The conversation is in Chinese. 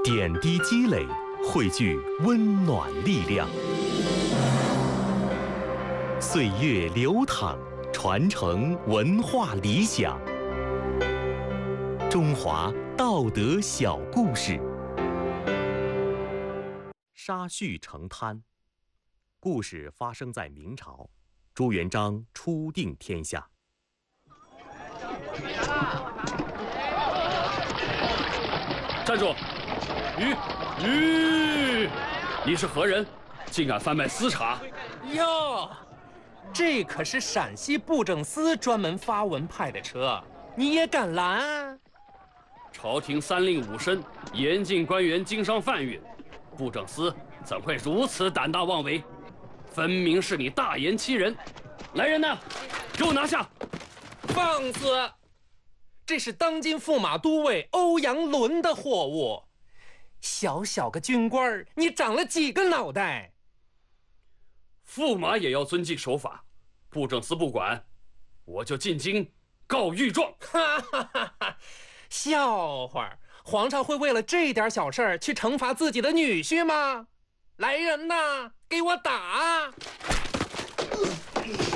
点滴积累，汇聚温暖力量。岁月流淌，传承文化理想。中华道德小故事。沙叙成滩。故事发生在明朝，朱元璋初定天下。 站住！你是何人？竟敢贩卖私茶？ 哟，这可是陕西布政司专门发文派的车，你也敢拦？ 朝廷三令五申，严禁官员经商贩运，布政司怎会如此胆大妄为？分明是你大言欺人！来人呐，给我拿下！ 放肆！这是当今驸马都尉欧阳伦的货物，小小个军官，你长了几个脑袋？ 驸马也要遵纪守法，布政司不管，我就进京告御状。 哈哈哈哈！笑话，皇上会为了这点小事去惩罚自己的女婿吗？来人呐，给我打！